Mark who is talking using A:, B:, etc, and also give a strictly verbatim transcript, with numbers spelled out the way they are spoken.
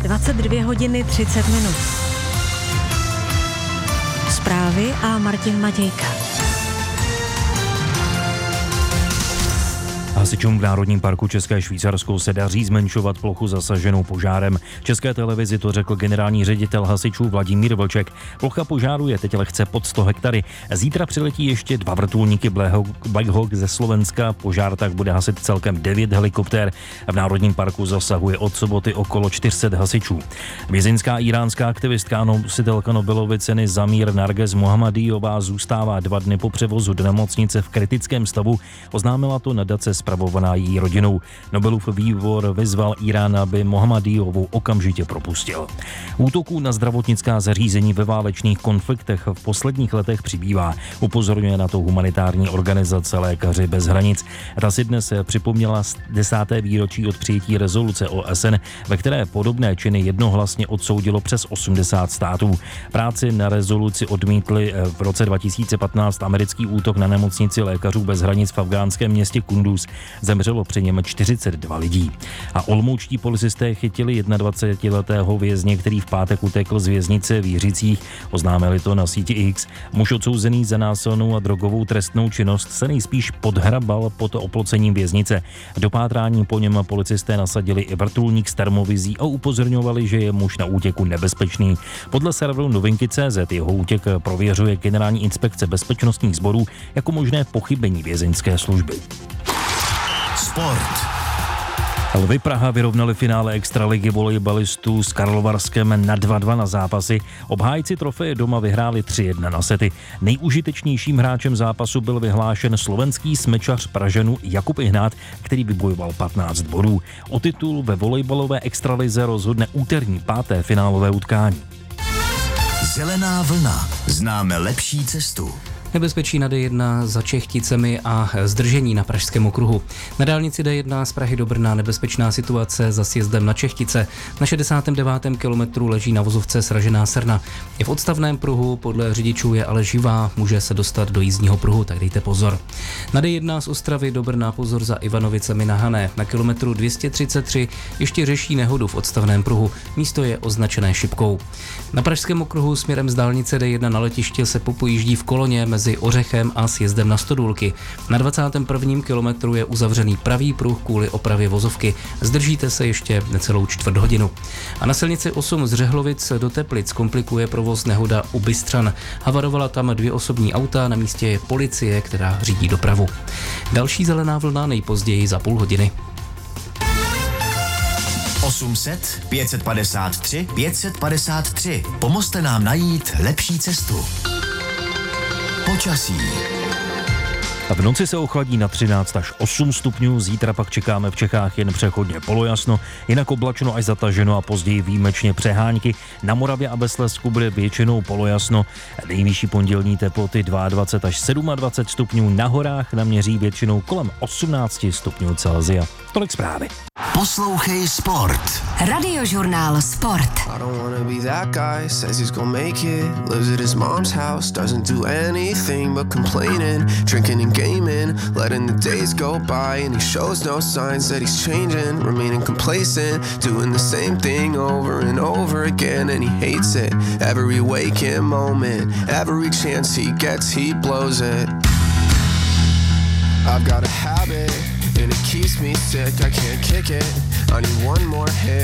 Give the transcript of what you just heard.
A: dvacet dvě hodiny třicet minut. Zprávy a Martin Matějka.
B: Hasičům v Národním parku České Švýcarsko se daří zmenšovat plochu zasaženou požárem. České televizi to řekl generální ředitel hasičů Vladimír Vlček. Plocha požáru je teď lehce pod sto hektary. Zítra přiletí ještě dva vrtulníky Black Hawk ze Slovenska. Požár tak bude hasit celkem devět helikoptér. V Národním parku zasahuje od soboty okolo čtyři sta hasičů. Vězeňská iránská aktivistka a nositelka Nobelovy ceny Zamir Narges Mohammadiová zůstává dva dny po převozu do nemocnice v kritickém stavu. Oznámila to nadace spravovaná její rodinou. Nobelův výbor vyzval Irán, aby Mohammadiovou okamžitě propustil. Útoků na zdravotnická zařízení ve válečných konfliktech v posledních letech přibývá. Upozorňuje na to humanitární organizace Lékaři bez hranic. Ta si dnes připomněla desáté výročí od přijetí rezoluce O S N, ve které podobné činy jednohlasně odsoudilo přes osmdesát států. Práci na rezoluci odmítli v roce dva tisíce patnáct americký útok na nemocnici Lékařů bez hranic v afghánském městě Kunduz. Zemřelo při něm čtyřicet dva lidí. A olomoučtí policisté chytili dvacetijednoletého vězně, který v pátek utekl z věznice v Jiřicích. Oznámili to na síti X. Muž odsouzený za násilnou a drogovou trestnou činnost se nejspíš podhrabal pod oplocením věznice. Do pátrání po něm policisté nasadili i vrtulník s termovizí a upozorňovali, že je muž na útěku nebezpečný. Podle serveru Novinky tečka cé zet jeho útěk prověřuje Generální inspekce bezpečnostních sborů jako možné pochybení vězeňské služby.
C: Sport.
B: Lvy Praha vyrovnali finále extraligy volejbalistů s Karlovarskem na dva dva na zápasy. Obhájci trofeje doma vyhráli tři jedna na sety. Nejužitečnějším hráčem zápasu byl vyhlášen slovenský smečař Pražanů Jakub Ihnát, který vybojoval patnáct bodů. O titul ve volejbalové extralize rozhodne úterní páté finálové utkání.
C: Zelená vlna. Známe lepší cestu.
D: Nebezpečí na D jedna za Čechticemi a zdržení na Pražském okruhu. Na dálnici D jedna z Prahy do Brna nebezpečná situace za sjezdem na Čechtice. Na šedesátém devátém kilometru leží na vozovce sražená srna. Je v odstavném pruhu, podle řidičů je ale živá, může se dostat do jízdního pruhu, tak dejte pozor. Na D jedna z Ostravy do Brna pozor za Ivanovicemi na Hané. Na kilometru dvě stě třicet tři ještě řeší nehodu v odstavném pruhu. Místo je označené šipkou. Na Pražském okruhu směrem z dálnice D jedna na letiště se popojíždí v koloně mezi Ořechem a sjezdem na Stodůlky. Na dvacátém prvním kilometru je uzavřený pravý pruh kvůli opravě vozovky. Zdržíte se ještě necelou čtvrt hodinu. A na silnici osm z Řehlovic do Teplic komplikuje provoz nehoda u Bystřan. Havarovala tam dvě osobní auta, na místě je policie, která řídí dopravu. Další zelená vlna nejpozději za půl hodiny.
C: osm set pět set padesát tři pět set padesát tři. Pomozte nám najít lepší cestu. Počasí.
B: A v noci se ochladí na třináct až osm stupňů, zítra pak čekáme v Čechách jen přechodně polojasno, jinak oblačno až zataženo a později výjimečně přehánky. Na Moravě a ve Slezsku bude většinou polojasno, nejvyšší pondělní teploty dvacet dva až dvacet sedm stupňů, na horách naměří většinou kolem osmnáct stupňů Celsia. Tolik zprávy.
C: Poslouchej Sport.
E: Radiožurnál Sport.
F: I don't wanna be that guy, says he's gonna make it. Lives at his mom's house, doesn't do anything but complaining. Drinking and gaming, letting the days go by. And he shows no signs that he's changing. Remaining complacent, doing the same thing over and over again. And he hates it, every waking moment. Every chance he gets, he blows it. I've got a habit, and it keeps me sick, I can't kick it. I need one more hit